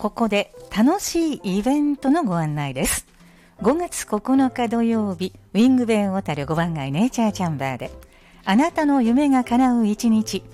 ここで楽しいイベントのご案内です。5月9日土曜日、ウィングベイ小樽5番街ネイチャーチャンバーで、あなたの夢が叶う一日、